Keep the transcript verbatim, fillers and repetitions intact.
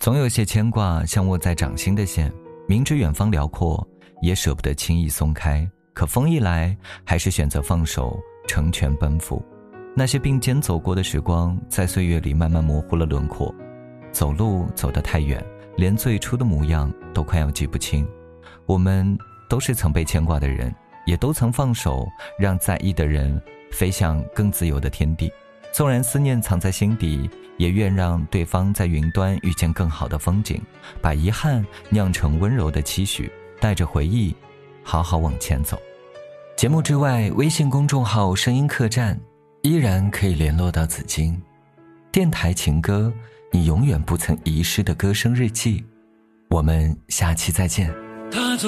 总有些牵挂像握在掌心的线，明知远方辽阔，也舍不得轻易松开，可风一来，还是选择放手，成全奔赴。那些并肩走过的时光，在岁月里慢慢模糊了轮廓。走路走得太远，连最初的模样都快要记不清。我们都是曾被牵挂的人，也都曾放手，让在意的人飞向更自由的天地。纵然思念藏在心底，也愿让对方在云端遇见更好的风景，把遗憾酿成温柔的期许，带着回忆好好往前走。节目之外，微信公众号声音客栈依然可以联络到紫金。电台情歌，你永远不曾遗失的歌声日记。我们下期再见。